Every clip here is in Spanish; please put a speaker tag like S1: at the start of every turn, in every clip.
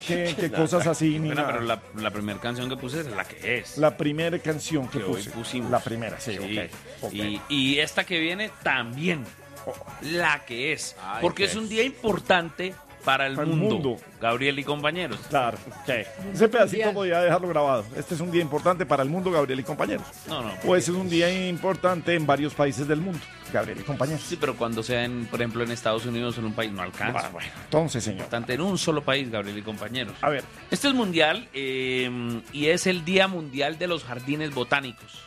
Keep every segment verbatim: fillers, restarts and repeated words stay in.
S1: que, que cosas así. Ni
S2: Bueno,
S1: nada.
S2: pero la, la primera canción que puse es la que es.
S1: La primera canción que,
S2: que hoy
S1: puse.
S2: pusimos.
S1: La primera, sí,
S2: Sí.
S1: ok. ok.
S2: Y, y esta que viene también. La que es.
S3: Ay,
S2: porque
S3: pues.
S2: es un día importante para el,
S1: Para el
S2: mundo,
S1: mundo.
S2: Gabriel y compañeros.
S1: Claro, ok. Ese pedacito podía dejarlo grabado. Este es un día importante para el mundo, Gabriel y compañeros.
S2: No, no.
S1: O ese es un día importante en varios países del mundo, Gabriel y compañeros.
S2: Sí, pero cuando sea, en, por ejemplo, en Estados Unidos o en un país, no alcanza.
S1: Ah, bueno, entonces, señor.
S2: Importante en un solo país, Gabriel y compañeros.
S1: A ver,
S2: Este es mundial eh, y es el Día Mundial de los Jardines Botánicos.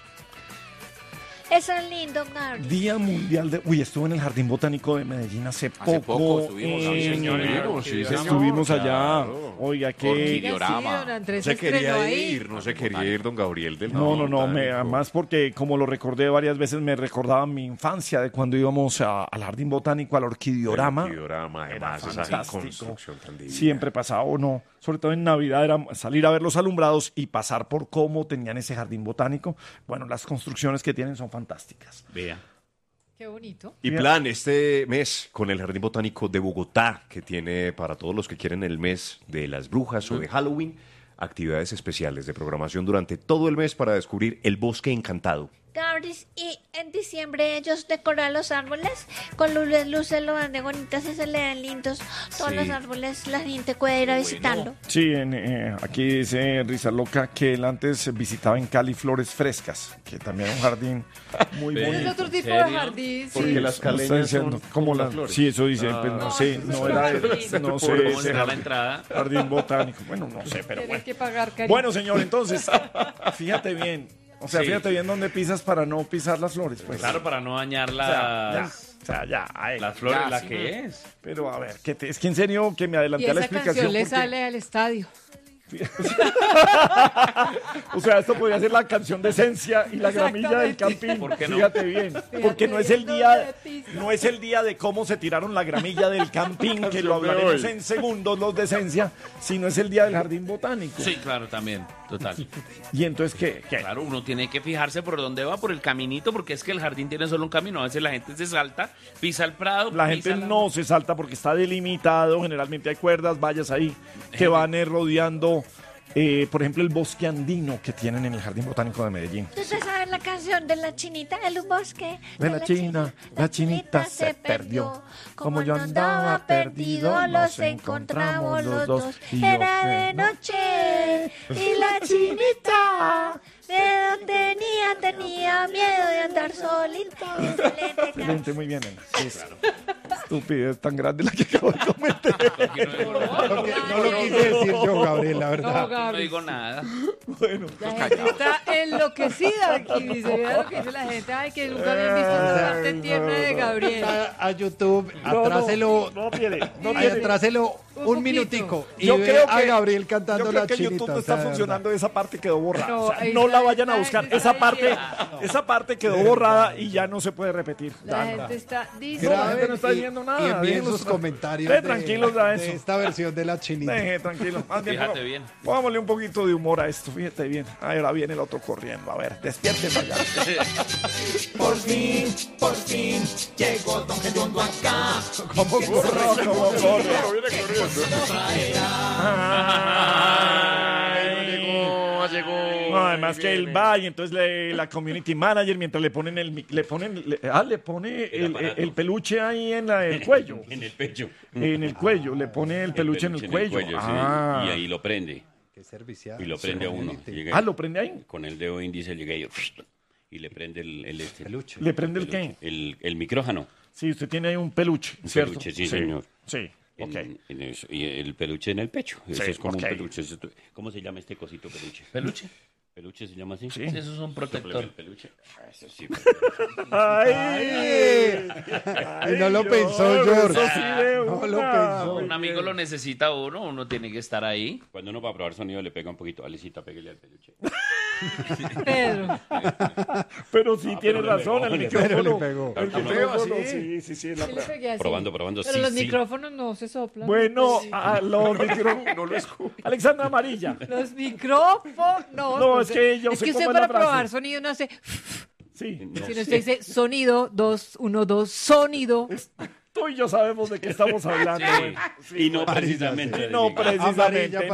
S4: Eso es lindo, Gabriel.
S1: Día Mundial de... Uy, estuve en el Jardín Botánico de Medellín hace poco.
S3: Hace poco estuvimos, sí,
S1: en-
S3: señor, estuvimos, sí, señor,
S1: Estuvimos allá.
S3: claro.
S1: Oiga,
S3: Por
S1: que...
S3: Diorama.
S5: Sí, don Andrés
S6: Se
S5: estrenó
S6: quería
S5: ahí.
S6: ir, no se quería ir don Gabriel del
S1: No, no, no, me,
S6: Botánico.
S1: además porque como lo recordé varias veces, me recordaba mi infancia de cuando íbamos a- al Jardín Botánico, al Orquidiorama.
S6: El Orquidiorama, además, esa
S1: fantástico.
S6: construcción tan divina.
S1: Siempre pasaba o no, sobre todo en Navidad, era salir a ver los alumbrados y pasar por cómo tenían ese jardín botánico. Bueno, las construcciones que tienen son fantásticas.
S2: Vea.
S5: Qué bonito.
S6: Y plan este mes con el Jardín Botánico de Bogotá, que tiene para todos los que quieren el mes de las brujas o de Halloween, actividades especiales de programación durante todo el mes para descubrir el bosque encantado.
S4: Gabriel, y en diciembre ellos decoran los árboles con luces, luces lo van de bonitas y se le ven lindos. Todos
S6: Sí.
S4: los árboles, la gente puede ir a visitarlo.
S1: Sí, en, eh, aquí dice Risa Loca que él antes visitaba en Cali Flores Frescas, que también es un jardín muy
S2: Ve.
S5: Es
S1: bonito.
S5: otro tipo
S2: serio?
S5: de jardín,
S6: Porque
S5: sí.
S6: las
S1: No está
S6: caleñas
S1: diciendo,
S6: son
S1: como
S6: como
S1: la,
S6: las flores.
S1: sí, eso dice, pues no sé,
S5: eso
S1: no
S5: es
S1: era,
S5: jardín.
S1: no sé,
S2: ¿Cómo
S1: ese
S2: será la
S1: jardín,
S2: entrada?
S1: jardín botánico, bueno, no sé, pero
S5: Tienes
S1: bueno.
S5: que pagar cariño.
S1: Bueno, señor, entonces, fíjate bien, o sea,
S2: Sí.
S1: fíjate bien dónde pisas para no pisar las flores, pues.
S2: Claro, para no dañar
S1: O sea, ya,
S2: las,
S1: o sea, ya, ay,
S2: las flores,
S3: Ya,
S2: la
S3: sí.
S2: que es.
S1: pero a ver, que te- es que en serio que me
S5: y
S1: adelanté a la
S5: esa
S1: explicación.
S5: canción le
S1: porque-
S5: sale al estadio.
S1: O sea, esto podría ser la canción de Esencia y la gramilla del Campín.
S2: ¿Por qué no?
S1: Fíjate bien, porque no es el día, no es el día de cómo se tiraron la gramilla del Campín, que lo hablaremos en segundos los de Esencia, sino es el día del Jardín Botánico.
S2: Sí, claro, también, total.
S1: Y entonces, ¿qué? ¿Qué?
S2: Claro, uno tiene que fijarse por dónde va, por el caminito, porque es que el jardín tiene solo un camino. A veces la gente se salta, pisa el prado.
S1: La
S2: pisa
S1: gente no se salta porque está delimitado, generalmente hay cuerdas, vallas ahí, que van eh, rodeando, eh, por ejemplo, el bosque andino que tienen en el Jardín Botánico de Medellín.
S4: ¿Tú te sabes la canción de la chinita del bosque?
S1: De la china, la chinita se perdió. Como yo andaba perdido, los encontramos los dos. Y yo
S4: Era
S1: que
S4: de
S1: no.
S4: noche y la chinita de tenía, tenía miedo de andar solita. Excelente,
S1: Excelente, muy bien, nena. Sí, claro. Estupidez tan grande la que acabo de cometer.
S7: No lo quise decir yo, Gabriel, la
S5: No,
S7: verdad.
S2: No
S5: Gaby.
S2: digo nada.
S1: Bueno,
S5: La gente está enloquecida aquí. Dice, mira lo que dice la gente. Ay, que nunca habían visto esta parte tierna de Gabriel.
S7: A, a YouTube,
S1: no, no,
S7: atráselo,
S1: no tiene, no
S7: ay,
S1: tiene.
S7: atráselo
S5: Un
S7: un,
S5: poquito.
S7: minutico y
S1: Yo
S7: ve
S1: creo
S7: a
S1: que-
S7: Gabriel cantando
S1: Yo creo
S7: la
S1: que
S7: chinita.
S1: YouTube no
S7: o sea,
S1: está
S7: de
S1: funcionando, esa parte quedó borrada.
S5: No,
S1: O sea,
S5: ahí
S1: no
S5: está-
S1: la vayan a
S5: la
S1: buscar.
S5: gente
S1: Esa
S5: está
S1: parte,
S5: diciendo.
S1: esa parte quedó borrada y ya no se puede repetir.
S5: La
S1: Ya,
S5: gente está
S7: verdad.
S5: diciendo.
S1: la gente no está
S7: Y-
S1: diciendo nada,
S7: Y envíen
S1: déjenlos
S7: sus
S1: tra-
S7: comentarios
S1: Ve
S7: de,
S1: tranquilos a
S7: de
S1: eso.
S7: esta versión de la chinita.
S1: Deje, tranquilo. Más bien,
S2: Fíjate
S1: ponga-
S2: bien.
S1: Pongámosle un poquito de humor a esto, fíjate bien. Ahora viene el otro corriendo. A ver, despiértense allá.
S8: Por fin, por fin, llegó Don Gediondo acá.
S1: ¿Cómo corre? ¿Cómo corre?
S3: Llegó, llegó.
S1: No, además que él va y entonces le- la community manager mientras le ponen el mi- le ponen le- ah le pone el, el- el peluche ahí en la- el cuello
S3: En el pecho.
S1: en el cuello le pone el peluche en el cuello,
S3: sí.
S1: Ah.
S3: Y ahí lo prende.
S7: Qué servicial.
S3: Y lo prende a uno.
S7: Community.
S3: Llega
S1: Ah, lo prende ahí,
S3: con el dedo índice llega y, y le prende el, el, este,
S7: Peluche.
S1: le prende el
S3: peluche.
S1: qué.
S3: El, el micrófono.
S1: Sí, usted tiene ahí un peluche,
S3: Un
S1: ¿cierto?
S3: peluche, sí, señor.
S1: Sí,
S3: En-
S1: ok.
S3: en eso, y el peluche en el pecho. Eso
S1: Sí,
S3: es como
S1: ok.
S3: un peluche. Eso- ¿Cómo se llama este cosito peluche?
S2: ¿Peluche?
S3: ¿Peluche se llama así?
S1: Sí.
S2: Eso es un protector.
S3: El peluche. Ah, eso sí.
S1: Ay,
S7: Y no lo
S1: Ay,
S7: pensó, George.
S1: eso sí de
S7: No lo
S1: una.
S7: pensó.
S2: Un amigo lo necesita uno, uno tiene que estar ahí.
S3: Cuando uno va a probar sonido le pega un poquito. Alecita, pégale al peluche.
S5: Pedro.
S1: Pero sí tiene
S3: pero le
S1: razón,
S3: pegó,
S1: el
S3: le
S1: micrófono.
S7: pegó, le pegó.
S1: El
S3: Ah, no,
S1: micrófono,
S7: ¿sí?
S1: sí, sí, sí, es la
S5: Sí le
S1: prueba.
S5: pegué así.
S3: Probando, probando,
S5: Pero
S3: sí,
S5: los
S3: sí.
S5: micrófonos no se soplan.
S1: Bueno,
S5: Sí.
S1: a los micrófonos. No lo escucho. Alexandra Amarilla.
S5: Los micrófonos.
S1: No, es que yo
S5: Es
S1: sé
S5: que usted
S1: cómo es la
S5: para probar
S1: frase.
S5: sonido no hace.
S1: Sí.
S5: Si no usted dice sonido, dos, uno, dos, sonido.
S1: Tú y yo sabemos de qué estamos hablando.
S3: Sí.
S1: Bueno, sí,
S3: Y no
S1: bueno.
S3: precisamente. de
S1: No
S3: mí.
S1: precisamente.